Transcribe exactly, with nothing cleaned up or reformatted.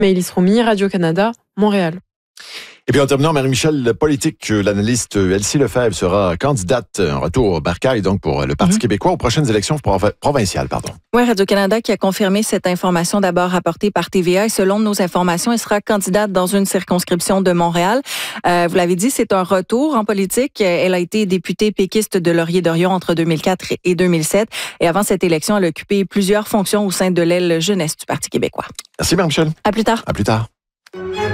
Mais Élyse-Romy, Radio-Canada, Montréal. Et puis en terminant, Marie-Michel, politique, l'analyste Elsie Lefebvre sera candidate, un retour au bercail donc pour le Parti mmh. québécois aux prochaines élections provinciales. Pardon. Oui, Radio-Canada qui a confirmé cette information d'abord rapportée par T V A. Et selon nos informations, elle sera candidate dans une circonscription de Montréal. Euh, vous l'avez dit, c'est un retour en politique. Elle a été députée péquiste de Laurier-Dorion entre deux mille quatre et deux mille sept. Et avant cette élection, elle a occupé plusieurs fonctions au sein de l'aile jeunesse du Parti québécois. Merci Marie-Michel. À plus tard. À plus tard.